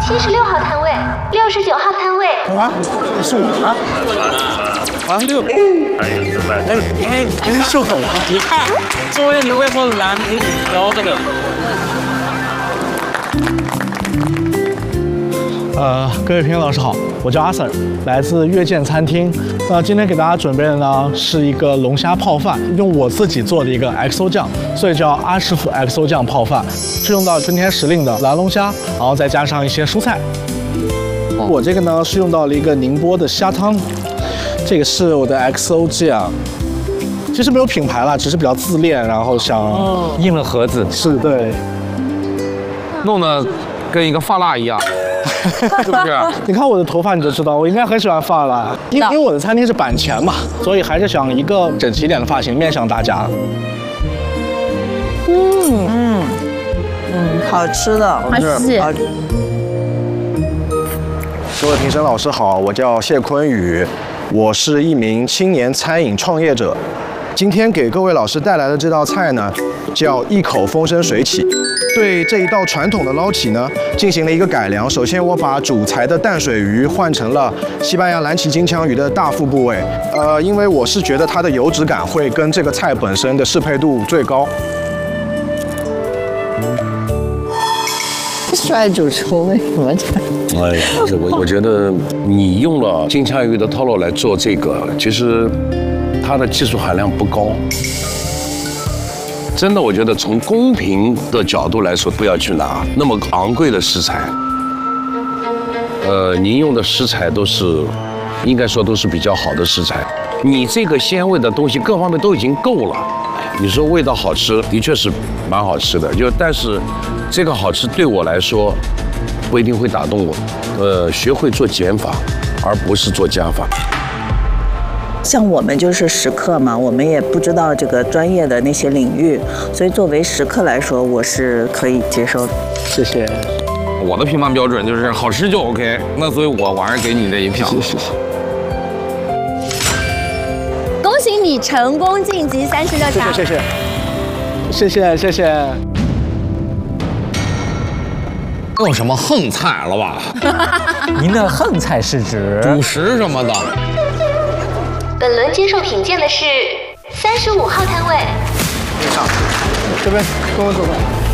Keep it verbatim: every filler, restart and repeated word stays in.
七十六号摊位，六十九号摊位。 啊，是我啊！啊六，哎哎哎，是我啊！你看，作为刘卫峰蓝挺挑的了。呃，各位评委老师好，我叫阿 Sir， 来自悦见餐厅。那今天给大家准备的呢是一个龙虾泡饭，用我自己做的一个 X O 酱，所以叫阿师傅 X O 酱泡饭，是用到春天时令的蓝龙虾，然后再加上一些蔬菜。我这个呢是用到了一个宁波的虾汤，这个是我的 X O 酱。其实没有品牌啦，只是比较自恋，然后想、哦、 印了盒子， 是对， 弄得跟一个发蜡一样。是不是？ 你看我的头发你就知道，我应该很喜欢发蜡，因因为我的餐厅是板前嘛，所以还是想一个整齐一点的发型面向大家。 嗯嗯嗯，好吃的， 好吃。 各位评审老师好，我叫谢坤宇，我是一名青年餐饮创业者。今天给各位老师带来的这道菜呢，叫一口风生水起。对这一道传统的捞起呢，进行了一个改良。首先，我把主材的淡水鱼换成了西班牙蓝鳍金枪鱼的大腹部位。呃，因为我是觉得它的油脂感会跟这个菜本身的适配度最高。 帅主厨为什么这样？ 哎呀，我我觉得你用了金枪鱼的套路来做这个，其实它的技术含量不高。真的，我觉得从公平的角度来说，不要去拿那么昂贵的食材。呃，您用的食材都是，应该说都是比较好的食材。你这个鲜味的东西各方面都已经够了。你说味道好吃，的确是蛮好吃的。就但是，这个好吃对我来说，不一定会打动我。呃，学会做减法，而不是做加法。 像我们就是食客嘛，我们也不知道这个专业的那些领域，所以作为食客来说，我是可以接受的。 谢谢。 我的评判标准就是好吃就 OK， 那所以我我还是给你这一票。 谢谢。 恭喜你成功晋级三十六强。 谢谢谢谢谢谢谢谢。 有什么横菜了吧？ 您的横菜是指主食什么的。 本轮接受品鉴的是三十五号摊位。 这边跟我走吧。